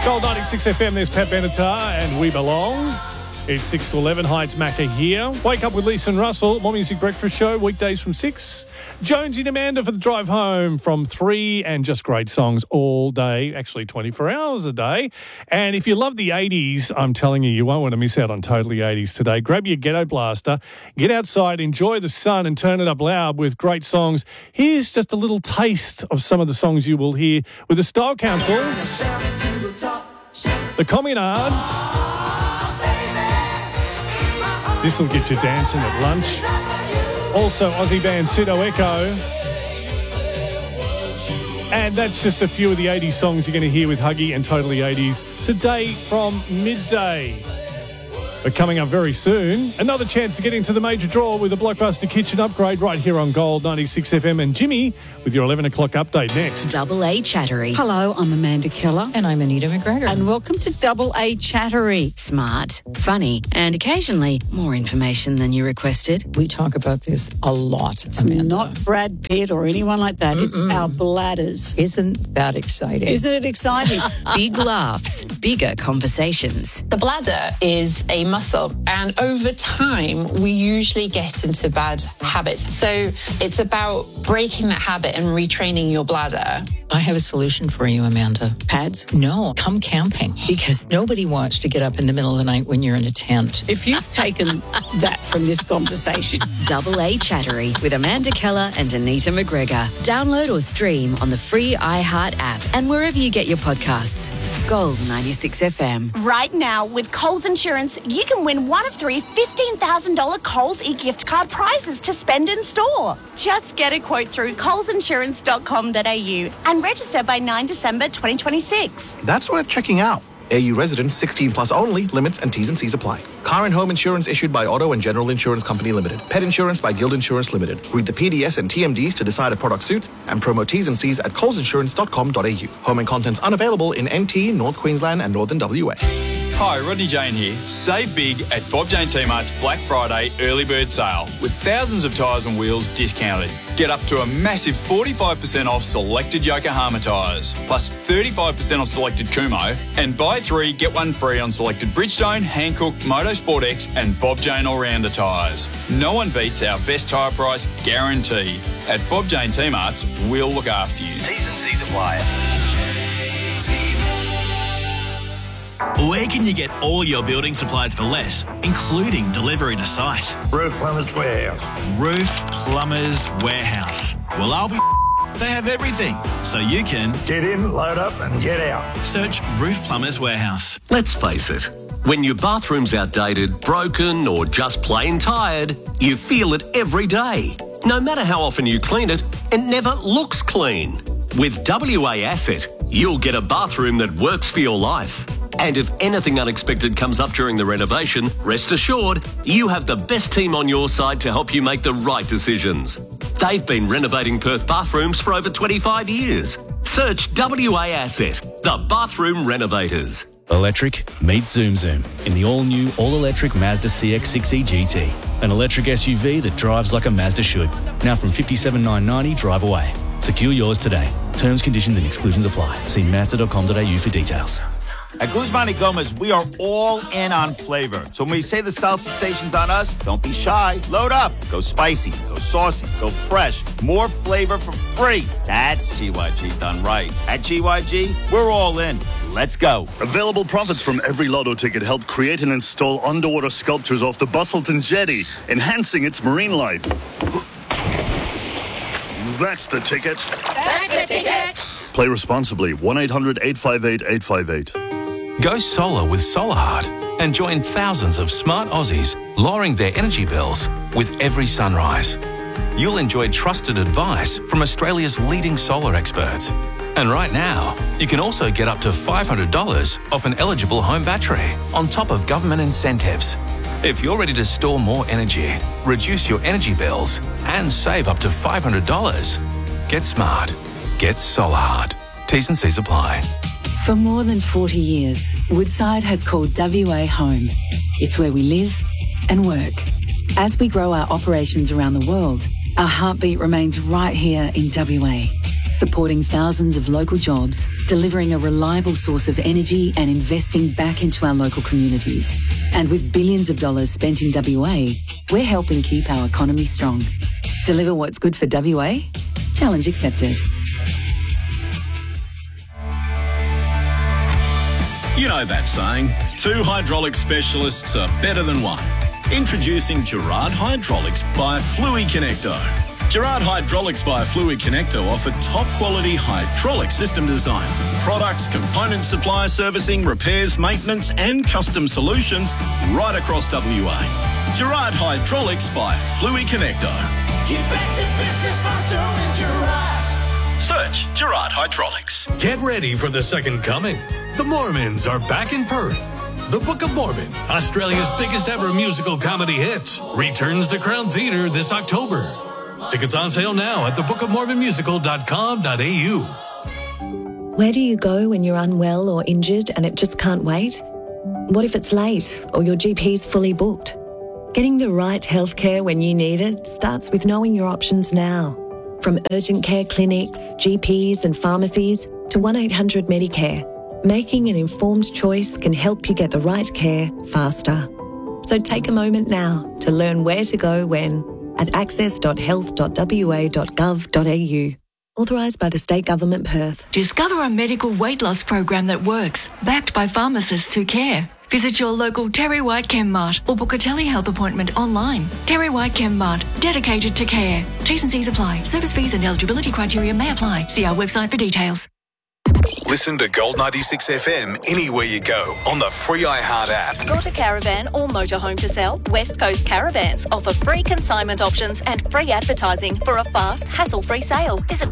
Gold 96 FM, there's Pat Benatar and We Belong. It's 6 to 11. Hi, it's Macca here. Wake up with Lisa and Russell, More Music Breakfast Show, weekdays from 6. Jonesy and Amanda for the drive home from 3, and just great songs all day, actually 24 hours a day. And if you love the 80s, I'm telling you, you won't want to miss out on Totally 80s today. Grab your ghetto blaster, get outside, enjoy the sun and turn it up loud with great songs. Here's just a little taste of some of the songs you will hear with the Style Council, the Communards. This will get you dancing at lunch. Also, Aussie band Pseudo Echo. And that's just a few of the 80s songs you're going to hear with Huggy and Totally 80s today from midday. But coming up very soon, another chance to get into the major draw with a Blockbuster Kitchen upgrade right here on Gold 96 FM. And Jimmy with your 11 o'clock update next. Double A Chattery. Hello, I'm Amanda Keller. And I'm Anita McGregor. And welcome to Double A Chattery. Smart, funny, and occasionally more information than you requested. We talk about this a lot, It's Amanda. not Brad Pitt or anyone like that. It's our bladders. Isn't that exciting? Isn't it exciting? Big laughs, bigger conversations. The bladder is a muscle, and over time we usually get into bad habits. So it's about breaking that habit and retraining your bladder. I have a solution for you, Amanda. Pads? No, come camping, because nobody wants to get up in the middle of the night when you're in a tent. If you've taken that from this conversation. Double A Chattery with Amanda Keller and Anita McGregor. Download or stream on the free iHeart app and wherever you get your podcasts. Gold 96 FM. Right now, with Coles Insurance, you can win one of 3 $15,000 Coles e-gift card prizes to spend in store. Just get a quote through colesinsurance.com.au and register by 9 December 2026. That's worth checking out. AU residents 16 plus only. Limits and T's and C's apply. Car and home insurance issued by Auto and General Insurance Company Limited. Pet insurance by Guild Insurance Limited. Read the PDS and TMDs to decide a product suits, and promo T's and C's at colesinsurance.com.au. Home and contents unavailable in NT, North Queensland and Northern WA. Hi, Rodney Jane here. Save big at Bob Jane T-Mart's Black Friday early bird sale with thousands of tyres and wheels discounted. Get up to a massive 45% off selected Yokohama tyres, plus 35% off selected Kumo, and buy 3, get 1 free on selected Bridgestone, Hankook, Motorsport X and Bob Jane All-Rounder tyres. No one beats our best tyre price guarantee. At Bob Jane T-Mart's, we'll look after you. T's and C's apply. Where can you get all your building supplies for less, including delivery to site? Roof Plumbers Warehouse. Roof Plumbers Warehouse. Well, I'll be... They have everything, so you can... Get in, load up and get out. Search Roof Plumbers Warehouse. Let's face it, when your bathroom's outdated, broken or just plain tired, you feel it every day. No matter how often you clean it, it never looks clean. With WA Asset, you'll get a bathroom that works for your life. And if anything unexpected comes up during the renovation, rest assured, you have the best team on your side to help you make the right decisions. They've been renovating Perth bathrooms for over 25 years. Search WA Asset, the bathroom renovators. Electric, meet Zoom Zoom in the all-new, all-electric Mazda CX-6e GT. An electric SUV that drives like a Mazda should. Now from $57,990 drive away. Secure yours today. Terms, conditions and exclusions apply. See Mazda.com.au for details. At Guzman y Gomez, we are all in on flavor. So when we say the salsa station's on us, don't be shy. Load up. Go spicy, go saucy, go fresh. More flavor for free. That's GYG done right. At GYG, we're all in. Let's go. Available profits from every lotto ticket help create and install underwater sculptures off the Bustleton Jetty, enhancing its marine life. That's the ticket. That's the ticket. Play responsibly. 1-800-858-858. Go solar with SolarHeart and join thousands of smart Aussies lowering their energy bills with every sunrise. You'll enjoy trusted advice from Australia's leading solar experts. And right now, you can also get up to $500 off an eligible home battery on top of government incentives. If you're ready to store more energy, reduce your energy bills, and save up to $500, get smart. Get SolarHeart. T's and C's apply. For more than 40 years, Woodside has called WA home. It's where we live and work. As we grow our operations around the world, our heartbeat remains right here in WA. supporting thousands of local jobs, delivering a reliable source of energy and investing back into our local communities. And with billions of dollars spent in WA, we're helping keep our economy strong. Deliver what's good for WA? Challenge accepted. You know that saying, 2 hydraulic specialists are better than one. Introducing Gerard Hydraulics by Fluid Connecto. Gerard Hydraulics by Fluid Connecto offer top quality hydraulic system design, products, component supply, servicing, repairs, maintenance and custom solutions right across WA. Gerard Hydraulics by Fluid Connecto. Get back to business faster with Gerard. Search Gerard Hydraulics. Get ready for the second coming. The Mormons are back in Perth. The Book of Mormon, Australia's biggest ever musical comedy hit, returns to Crown Theatre this October. Tickets on sale now at thebookofmormonmusical.com.au. Where do you go when you're unwell or injured and it just can't wait? What if it's late or your GP's fully booked? Getting the right healthcare when you need it starts with knowing your options now. From urgent care clinics, GPs and pharmacies to 1-800 Medicare. Making an informed choice can help you get the right care faster. So take a moment now to learn where to go when at access.health.wa.gov.au. Authorised by the State Government, Perth. Discover a medical weight loss program that works, backed by pharmacists who care. Visit your local Terry White Chemmart or book a telehealth appointment online. Terry White Chemmart, dedicated to care. T's and C's apply. Service fees and eligibility criteria may apply. See our website for details. Listen to Gold 96 FM anywhere you go on the free iHeart app. Got a caravan or motorhome to sell? West Coast Caravans offer free consignment options and free advertising for a fast, hassle-free sale. Visit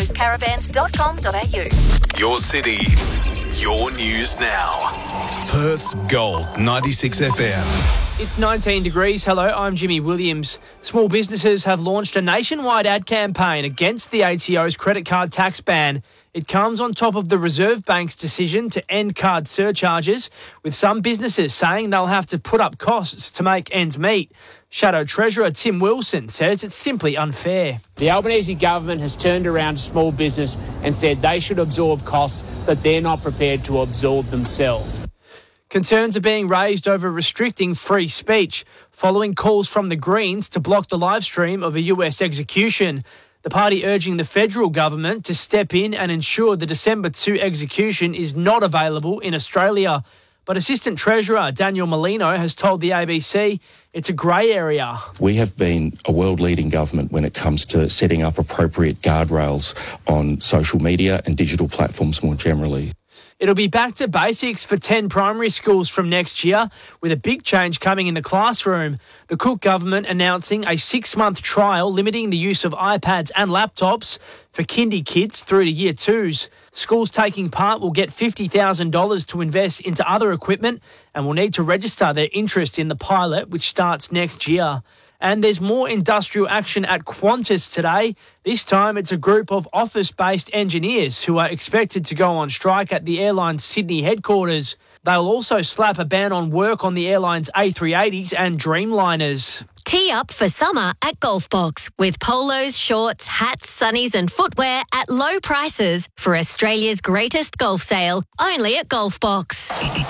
westcoastcaravans.com.au. Your city, your news now. Perth's Gold 96 FM. It's 19 degrees. Hello, I'm Jimmy Williams. Small businesses have launched a nationwide ad campaign against the ATO's credit card tax ban. It comes on top of the Reserve Bank's decision to end card surcharges, with some businesses saying they'll have to put up costs to make ends meet. Shadow Treasurer Tim Wilson says it's simply unfair. The Albanese government has turned around to small business and said they should absorb costs that they're not prepared to absorb themselves. Concerns are being raised over restricting free speech, following calls from the Greens to block the live stream of a US execution. The party urging the federal government to step in and ensure the December 2 execution is not available in Australia. But Assistant Treasurer Daniel Molino has told the ABC it's a grey area. We have been a world-leading government when it comes to setting up appropriate guardrails on social media and digital platforms more generally. It'll be back to basics for 10 primary schools from next year, with a big change coming in the classroom. The Cook government announcing a 6-month trial limiting the use of iPads and laptops for kindy kids through to year 2s. Schools taking part will get $50,000 to invest into other equipment and will need to register their interest in the pilot, which starts next year. And there's more industrial action at Qantas today. This time it's a group of office-based engineers who are expected to go on strike at the airline's Sydney headquarters. They'll also slap a ban on work on the airline's A380s and Dreamliners. Tee up for summer at Golfbox with polos, shorts, hats, sunnies and footwear at low prices for Australia's greatest golf sale, only at Golfbox.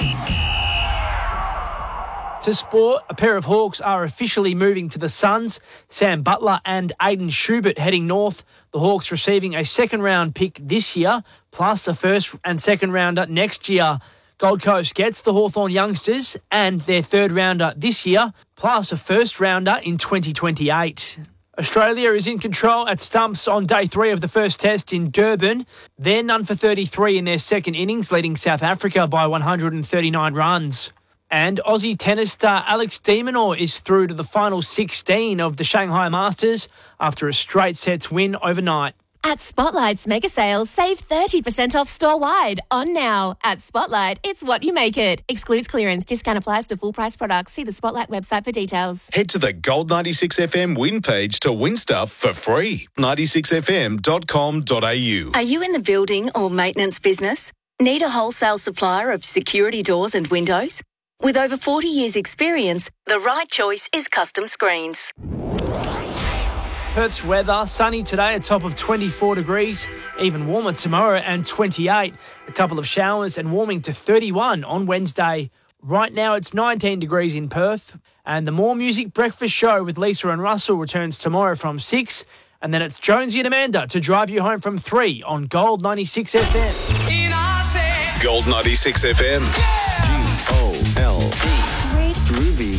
To sport, a pair of Hawks are officially moving to the Suns. Sam Butler and Aiden Schubert heading north. The Hawks receiving a second-round pick this year, plus a first and second rounder next year. Gold Coast gets the Hawthorn youngsters and their third rounder this year, plus a first rounder in 2028. Australia is in control at stumps on day 3 of the first test in Durban. They're none for 33 in their second innings, leading South Africa by 139 runs. And Aussie tennis star Alex de Minaur is through to the final 16 of the Shanghai Masters after a straight sets win overnight. At Spotlight's mega sales, save 30% off store-wide. On now. At Spotlight, it's what you make it. Excludes clearance. Discount applies to full-price products. See the Spotlight website for details. Head to the Gold 96 FM win page to win stuff for free. 96fm.com.au. Are you in the building or maintenance business? Need a wholesale supplier of security doors and windows? With over 40 years' experience, the right choice is Custom Screens. Perth's weather, sunny today, a top of 24 degrees, even warmer tomorrow and 28. A couple of showers and warming to 31 on Wednesday. Right now it's 19 degrees in Perth. And the More Music Breakfast Show with Lisa and Russell returns tomorrow from 6. And then it's Jonesy and Amanda to drive you home from 3 on Gold 96 FM. Gold 96 FM. G-O-L-D. Groovy.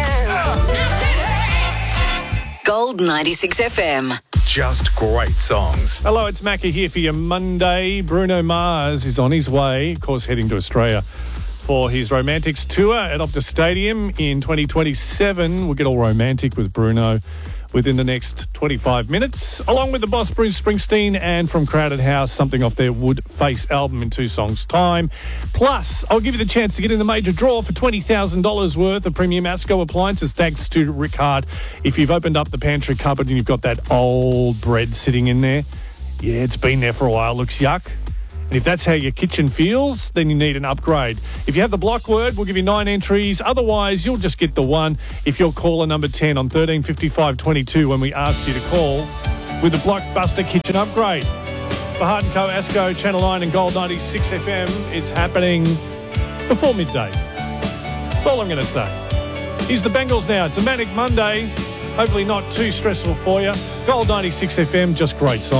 Gold 96 FM. Just great songs. Hello, it's Macca here for your Monday. Bruno Mars is on his way, of course, heading to Australia for his Romantics tour at Optus Stadium in 2027. We'll get all romantic with Bruno within the next 25 minutes, along with the boss Bruce Springsteen and from Crowded House, something off their Wood Face album in 2 songs' time. Plus, I'll give you the chance to get in the major draw for $20,000 worth of premium Asco appliances, thanks to Rick Hart. If you've opened up the pantry cupboard and you've got that old bread sitting in there, yeah, it's been there for a while, looks yuck. And if that's how your kitchen feels, then you need an upgrade. If you have the block word, we'll give you 9 entries. Otherwise, you'll just get the one if you're caller number 10 on 135522 when we ask you to call with the Blockbuster kitchen upgrade. For Hart & Co, Asco, Channel 9 and Gold 96 FM, it's happening before midday. That's all I'm going to say. Here's the Bengals now. It's a manic Monday. Hopefully not too stressful for you. Gold 96 FM, just great song.